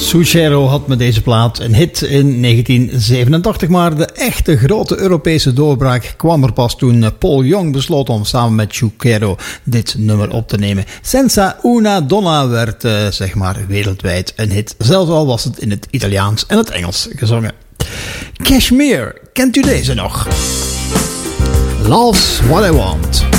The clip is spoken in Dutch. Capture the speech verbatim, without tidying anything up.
Suchero had met deze plaat een hit in negentien zevenentachtig, maar de echte grote Europese doorbraak kwam er pas toen Paul Young besloot om samen met Suchero dit nummer op te nemen. Senza una donna werd uh, zeg maar wereldwijd een hit, zelfs al was het in het Italiaans en het Engels gezongen. Kashmir, kent u deze nog? Love's What I Want.